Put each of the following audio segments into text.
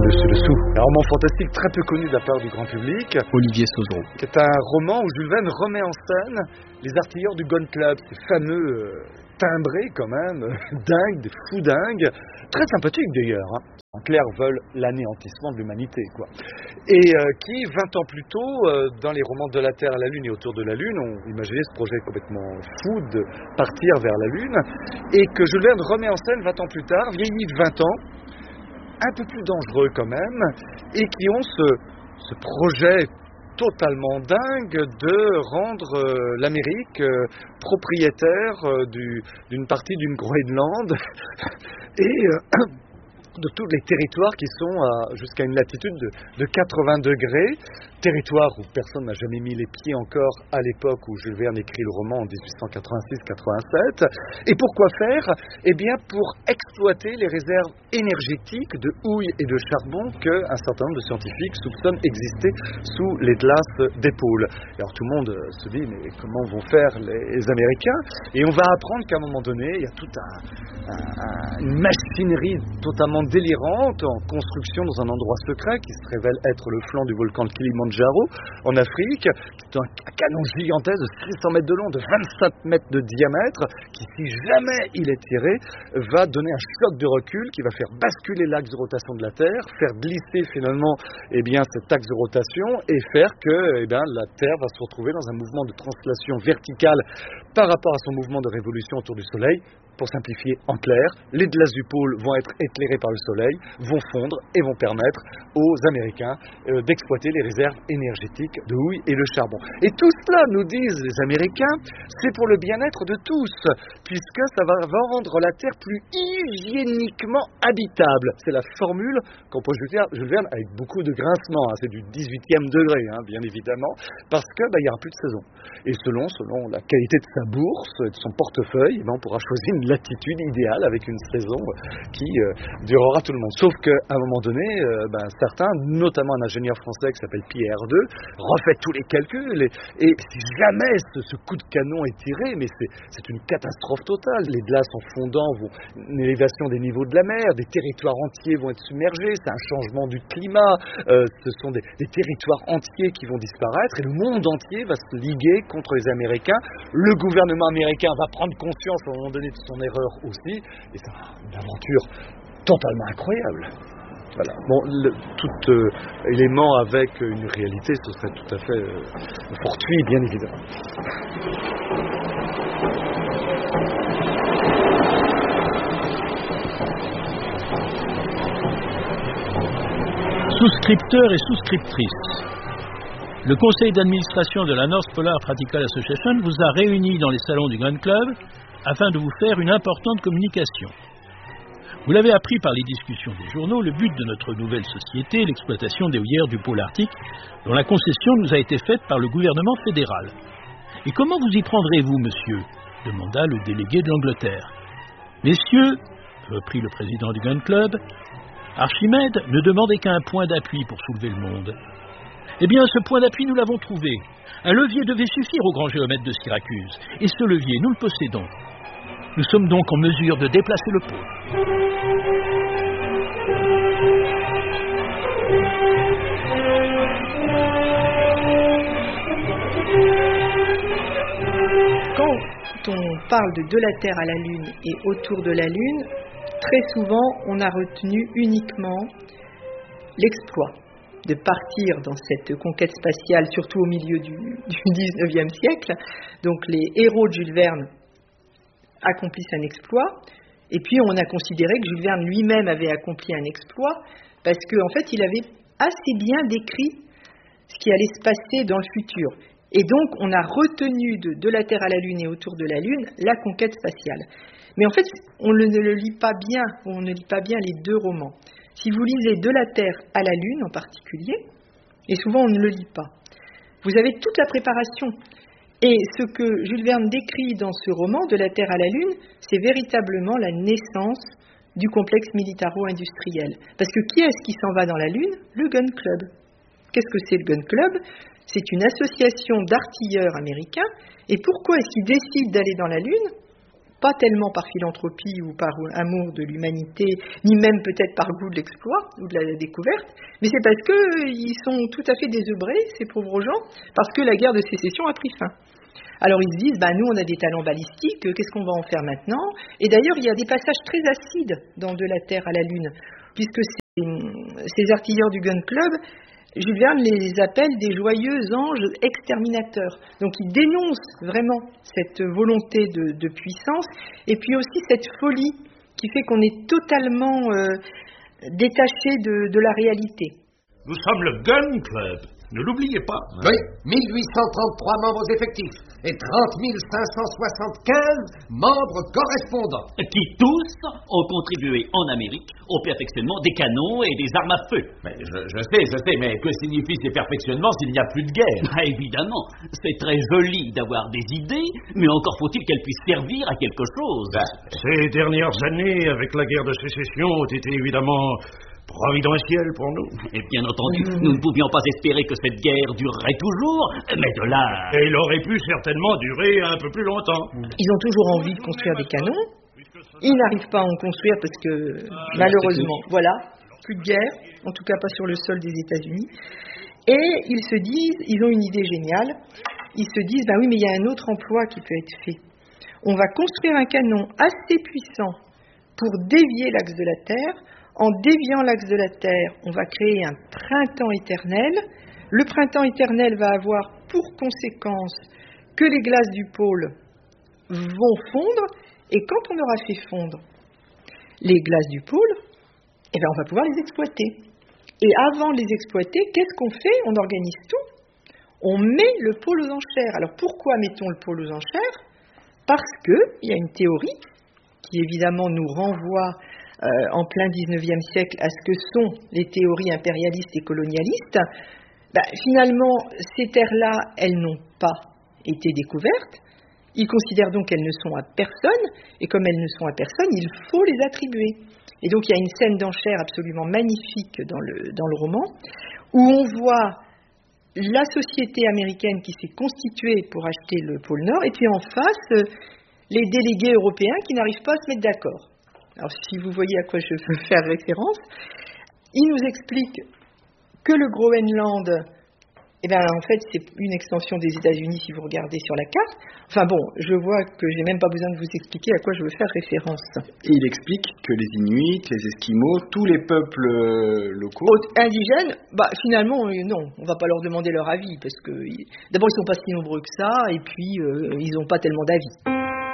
dessus-dessous. Un roman fantastique très peu connu de la part du grand public. Olivier Sauzreau. Qui est un roman où Jules Verne remet en scène les artilleurs du Gun Club, ces fameux timbrés quand même, dingues, des fous dingues, très sympathiques d'ailleurs, hein. En clair, veulent l'anéantissement de l'humanité, quoi. Et qui, 20 ans plus tôt, dans les romans de la Terre à la Lune et autour de la Lune, ont imaginé ce projet complètement fou de partir vers la Lune, et que Jules Verne remet en scène 20 ans plus tard, vieilli de 20 ans, un peu plus dangereux quand même, et qui ont ce projet totalement dingue de rendre l'Amérique propriétaire d'une partie du Groenland et de tous les territoires qui sont jusqu'à une latitude de 80 degrés, territoire où personne n'a jamais mis les pieds encore à l'époque où Jules Verne écrit le roman en 1886-87. Et pourquoi faire ? Eh bien pour exploiter les réserves énergétiques de houille et de charbon qu'un certain nombre de scientifiques soupçonnent exister sous les glaces des pôles. Alors tout le monde se dit, mais comment vont faire les Américains ? Et on va apprendre qu'à un moment donné, il y a toute une machinerie totalement délirante en construction dans un endroit secret qui se révèle être le flanc du volcan de Kilimandjaro en Afrique, qui est un canon gigantesque de 600 mètres de long, de 25 mètres de diamètre, qui si jamais il est tiré, va donner un choc de recul qui va faire basculer l'axe de rotation de la Terre, faire glisser finalement cet axe de rotation et faire que la Terre va se retrouver dans un mouvement de translation verticale par rapport à son mouvement de révolution autour du Soleil. Pour simplifier en clair, les glaces du pôle vont être éclairées par le soleil, vont fondre et vont permettre aux Américains d'exploiter les réserves énergétiques de houille et de charbon. Et tout cela, nous disent les Américains, c'est pour le bien-être de tous, puisque ça va rendre la Terre plus hygiéniquement habitable. C'est la formule qu'emploie Jules Verne avec beaucoup de grincement, hein, c'est du 18e degré, hein, bien évidemment, parce que il y aura plus de saison. Et selon la qualité de sa bourse, de son portefeuille, on pourra choisir une latitude idéale avec une saison qui durera tout le monde. Sauf qu'à un moment donné, certains, notamment un ingénieur français qui s'appelle Pierre II, refait tous les calculs et si jamais ce coup de canon est tiré, mais c'est une catastrophe totale. Les glaces en fondant vont une élévation des niveaux de la mer, des territoires entiers vont être submergés, c'est un changement du climat, ce sont des territoires entiers qui vont disparaître et le monde entier va se liguer contre les Américains. Le gouvernement américain va prendre conscience à un moment donné de son erreur aussi, et c'est une aventure totalement incroyable. Voilà. Bon, tout élément avec une réalité, ce serait tout à fait fortuit, bien évidemment. Souscripteurs et souscriptrices. Le conseil d'administration de la North Polar Practical Association vous a réunis dans les salons du Gun Club afin de vous faire une importante communication. Vous l'avez appris par les discussions des journaux, le but de notre nouvelle société, l'exploitation des houillères du pôle arctique, dont la concession nous a été faite par le gouvernement fédéral. Et comment vous y prendrez-vous, monsieur ? Demanda le délégué de l'Angleterre. Messieurs, reprit le président du Gun Club, Archimède ne demandait qu'un point d'appui pour soulever le monde. Eh bien, ce point d'appui, nous l'avons trouvé. Un levier devait suffire au grand géomètre de Syracuse. Et ce levier, nous le possédons. Nous sommes donc en mesure de déplacer le pôle. Quand on parle de la Terre à la Lune et autour de la Lune, très souvent, on a retenu uniquement l'exploit de partir dans cette conquête spatiale, surtout au milieu du 19e siècle. Donc les héros de Jules Verne accomplissent un exploit, et puis on a considéré que Jules Verne lui-même avait accompli un exploit, parce qu'en fait il avait assez bien décrit ce qui allait se passer dans le futur. Et donc on a retenu de la Terre à la Lune et autour de la Lune la conquête spatiale. Mais en fait on ne lit pas bien les deux romans. Si vous lisez De la Terre à la Lune en particulier, et souvent on ne le lit pas, vous avez toute la préparation. Et ce que Jules Verne décrit dans ce roman, De la Terre à la Lune, c'est véritablement la naissance du complexe militaro-industriel. Parce que qui est-ce qui s'en va dans la Lune ? Le Gun Club. Qu'est-ce que c'est le Gun Club ? C'est une association d'artilleurs américains. Et pourquoi est-ce qu'ils décident d'aller dans la Lune ? pas tellement par philanthropie ou par amour de l'humanité, ni même peut-être par goût de l'exploit ou de la découverte, mais c'est parce qu'ils sont tout à fait désœuvrés, ces pauvres gens, parce que la guerre de sécession a pris fin. Alors ils se disent, nous on a des talents balistiques, qu'est-ce qu'on va en faire maintenant? Et d'ailleurs il y a des passages très acides dans De la Terre à la Lune, puisque ces artilleurs du Gun Club, Jules Verne les appelle des joyeux anges exterminateurs. Donc ils dénoncent vraiment cette volonté de puissance, et puis aussi cette folie qui fait qu'on est totalement détaché de la réalité. Nous sommes le Gun Club. Ne l'oubliez pas. Oui, 1833 membres effectifs et 30 575 membres correspondants. Qui tous ont contribué en Amérique au perfectionnement des canons et des armes à feu. Mais je sais, mais que signifient ces perfectionnements s'il n'y a plus de guerre? Évidemment, c'est très joli d'avoir des idées, mais encore faut-il qu'elles puissent servir à quelque chose. Ces dernières années, avec la guerre de sécession, ont été évidemment providentiel pour nous. Et bien entendu, nous ne pouvions pas espérer que cette guerre durerait toujours, mais de là... Et elle aurait pu certainement durer un peu plus longtemps. Ils ont toujours envie de construire des canons. Ils n'arrivent pas à en construire parce que, malheureusement, voilà, plus de guerre, en tout cas pas sur le sol des États-Unis. Et ils se disent, ils ont une idée géniale, ils se disent, oui, mais il y a un autre emploi qui peut être fait. On va construire un canon assez puissant pour dévier l'axe de la Terre. En déviant l'axe de la Terre, on va créer un printemps éternel. Le printemps éternel va avoir pour conséquence que les glaces du pôle vont fondre, et quand on aura fait fondre les glaces du pôle, on va pouvoir les exploiter. Et avant de les exploiter, qu'est-ce qu'on fait? On organise tout. On met le pôle aux enchères. Alors pourquoi mettons le pôle aux enchères? Parce qu'il y a une théorie qui évidemment nous renvoie en plein 19e siècle à ce que sont les théories impérialistes et colonialistes. Finalement, ces terres-là, elles n'ont pas été découvertes. Ils considèrent donc qu'elles ne sont à personne, et comme elles ne sont à personne, il faut les attribuer. Et donc il y a une scène d'enchères absolument magnifique dans le roman, où on voit la société américaine qui s'est constituée pour acheter le pôle Nord, et puis en face, les délégués européens qui n'arrivent pas à se mettre d'accord. Alors si vous voyez à quoi je veux faire référence, il nous explique que le Groenland, en fait c'est une extension des États-Unis si vous regardez sur la carte. Enfin bon, je vois que j'ai même pas besoin de vous expliquer à quoi je veux faire référence. Et il explique que les Inuits, les Esquimaux, tous les peuples locaux... Indigènes, finalement non, on va pas leur demander leur avis, parce que d'abord ils sont pas si nombreux que ça, et puis ils n'ont pas tellement d'avis.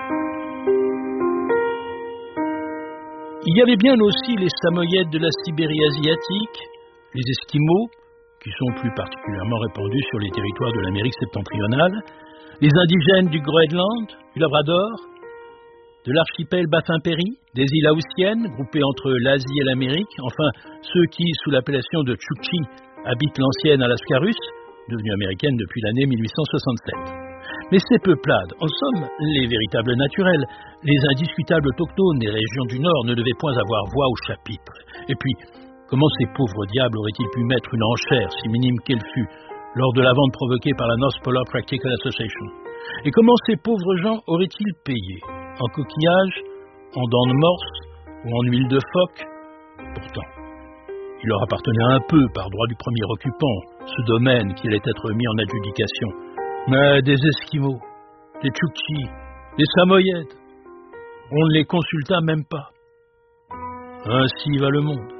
Il y avait bien aussi les Samoyèdes de la Sibérie asiatique, les Esquimaux, qui sont plus particulièrement répandus sur les territoires de l'Amérique septentrionale, les indigènes du Groenland, du Labrador, de l'archipel Baffin-Péry, des îles Haussiennes, groupées entre l'Asie et l'Amérique, enfin ceux qui, sous l'appellation de Chukchi, habitent l'ancienne Alaska russe, devenue américaine depuis l'année 1867. Mais ces peuplades, en somme, les véritables naturels, les indiscutables autochtones des régions du Nord ne devaient point avoir voix au chapitre. Et puis, comment ces pauvres diables auraient-ils pu mettre une enchère, si minime qu'elle fût, lors de la vente provoquée par la North Polar Practical Association? Et comment ces pauvres gens auraient-ils payé? En coquillages, en dents de morse ou en huile de phoque? Pourtant, il leur appartenait un peu, par droit du premier occupant, ce domaine qui allait être mis en adjudication. Mais des Esquimaux, des Chukchi, des Samoyèdes, on ne les consulta même pas. Ainsi va le monde.